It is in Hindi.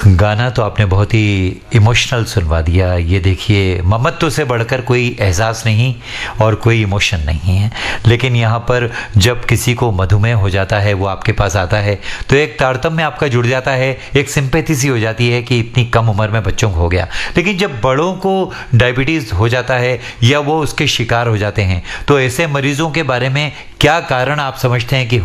गाना तो आपने बहुत ही इमोशनल सुनवा दिया। ये देखिए, ममत्व से बढ़कर कोई एहसास नहीं और कोई इमोशन नहीं है, लेकिन यहाँ पर जब किसी को मधुमेह हो जाता है, वो आपके पास आता है तो एक तारतम्य आपका जुड़ जाता है, एक सिंपैथी सी हो जाती है कि इतनी कम उम्र में बच्चों को हो गया। लेकिन जब बड़ों को डायबिटीज़ हो जाता है या वो उसके शिकार हो जाते हैं, तो ऐसे मरीजों के बारे में क्या कारण आप समझते हैं कि